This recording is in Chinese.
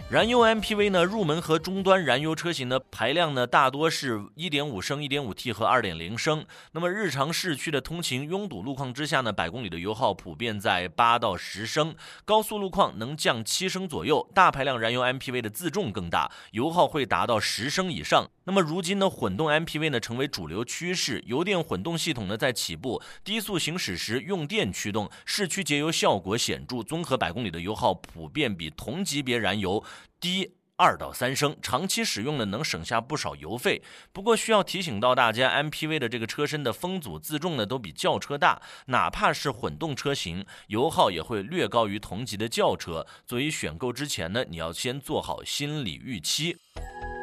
燃油 MPV 呢，入门和中端燃油车型的排量呢，大多是 1.5 升、1.5T 和 2.0 升。那么日常市区的通勤拥堵路况之下呢，百公里的油耗普遍在8到10升，高速路况能降7升左右。大排量燃油 MPV 的自重更大，油耗会达到10升以上。那么如今呢，混动 MPV 呢成为主流趋势，油电混动系统呢在起步，低速行驶时用电驱动，市区节油效果显著，综合百公里的油耗普遍比同级别燃油低2到3升，长期使用呢能省下不少油费。不过需要提醒到大家 ，MPV 的这个车身的风阻自重呢都比轿车大，哪怕是混动车型，油耗也会略高于同级的轿车。所以选购之前呢，你要先做好心理预期。